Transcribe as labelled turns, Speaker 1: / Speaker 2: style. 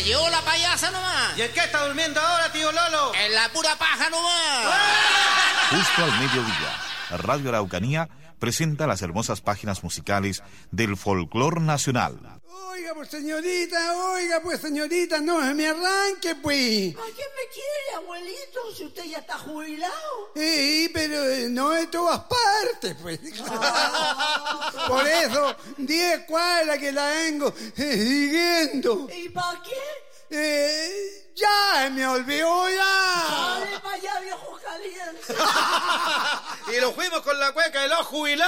Speaker 1: llegó la payasa nomás.
Speaker 2: ¿Y en qué está durmiendo ahora, tío Lolo?
Speaker 1: En la pura paja nomás.
Speaker 3: Justo al mediodía, Radio Araucanía presenta las hermosas páginas musicales del folclor nacional.
Speaker 4: Oiga, pues señorita, no me arranque, pues.
Speaker 5: ¿A qué me quiere, abuelito, si usted ya está jubilado?
Speaker 4: Sí, pero no en todas partes, pues. Por eso, 10 cuadras que la vengo siguiendo.
Speaker 5: ¿Y para qué?
Speaker 4: Ya me olvidó ya.
Speaker 5: Sale para allá, viejo caliente.
Speaker 2: Y lo fuimos con la cueca de los jubilados.